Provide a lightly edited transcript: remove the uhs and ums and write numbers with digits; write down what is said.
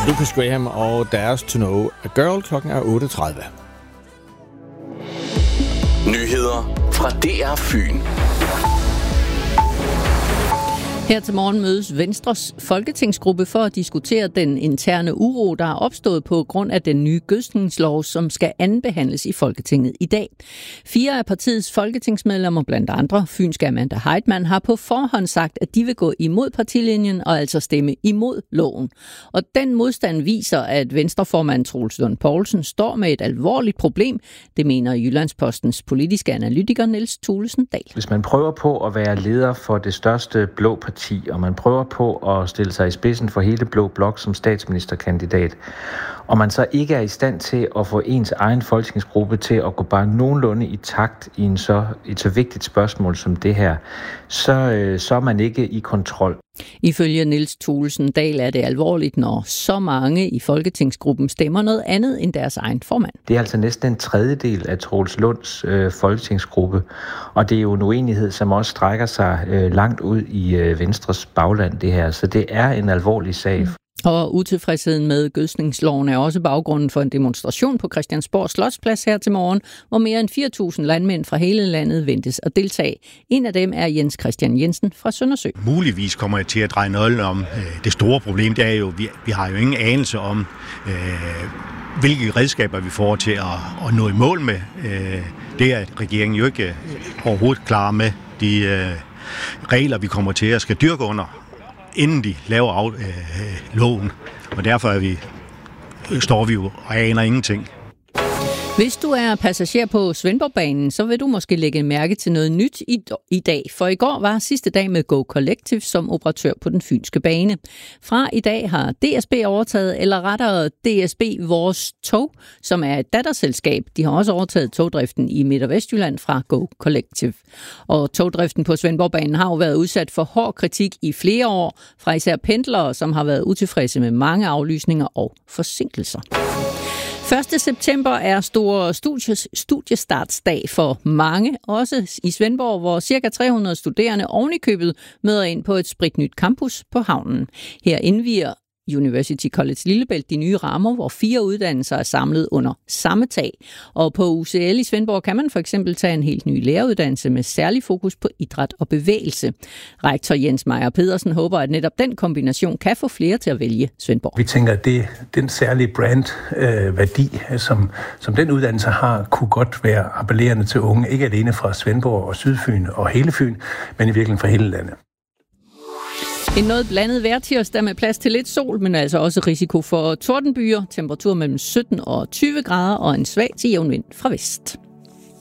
Lucas Graham og Dares to Know a Girl. Klokken er 8:30. Nyheder fra DR Fyn. Her til morgen mødes Venstres folketingsgruppe for at diskutere den interne uro, der er opstået på grund af den nye gødskningslov, som skal andenbehandles i Folketinget i dag. 4 af partiets folketingsmedlemmer, blandt andre fynske Amanda Heitmann, har på forhånd sagt, at de vil gå imod partilinjen og altså stemme imod loven. Og den modstand viser, at Venstreformand Troels Lund Poulsen står med et alvorligt problem. Det mener Jyllandspostens politiske analytiker Niels Thuesen Dahl. Hvis man prøver på at være leder for det største blå parti, og man prøver på at stille sig i spidsen for hele blå blok som statsministerkandidat, og man så ikke er i stand til at få ens egen folketingsgruppe til at gå bare nogenlunde i takt i et så vigtigt spørgsmål som det her, så er man ikke i kontrol. Ifølge Niels Thuesen Dahl er det alvorligt, når så mange i folketingsgruppen stemmer noget andet end deres egen formand. Det er altså næsten en tredjedel af Troels Lunds folketingsgruppe, og det er jo en uenighed, som også strækker sig langt ud i Venstres bagland, det her. Så det er en alvorlig sag. Og utilfredsheden med gødskningsloven er også baggrunden for en demonstration på Christiansborg Slotsplads her til morgen, hvor mere end 4.000 landmænd fra hele landet ventes at deltage. En af dem er Jens Christian Jensen fra Søndersø. Muligvis kommer jeg til at dreje nøglen om. Det store problem, det er jo, vi har jo ingen anelse om, hvilke redskaber vi får til at nå i mål med. Det er regeringen jo ikke overhovedet klar med. De regler, vi kommer til at skal dyrke under, inden de laver loven. Og derfor står vi jo og aner ingenting. Hvis du er passager på Svendborgbanen, så vil du måske lægge mærke til noget nyt i dag. For i går var sidste dag med Go Collective som operatør på den fynske bane. Fra i dag har DSB overtaget, eller rettere DSB Vores Tog, som er et datterselskab. De har også overtaget togdriften i Midt- og Vestjylland fra Go Collective. Og togdriften på Svendborgbanen har jo været udsat for hård kritik i flere år, fra især pendlere, som har været utilfredse med mange aflysninger og forsinkelser. 1. september er stor studiestartsdag for mange, også i Svendborg, hvor ca. 300 studerende ovenikøbet møder ind på et spritnyt campus på havnen. Her indvier University College Lillebælt de nye rammer, hvor 4 uddannelser er samlet under samme tag. Og på UCL i Svendborg kan man for eksempel tage en helt ny læreruddannelse med særlig fokus på idræt og bevægelse. Rektor Jens Meier Pedersen håber, at netop den kombination kan få flere til at vælge Svendborg. Vi tænker, at den særlige brandværdi, som den uddannelse har, kunne godt være appellerende til unge, ikke alene fra Svendborg og Sydfyn og hele Fyn, men i virkeligheden fra hele landet. En noget blandet vejrtirsdag med plads til lidt sol, men altså også risiko for tordenbyer, temperatur mellem 17 og 20 grader og en svag til jævn vind fra vest.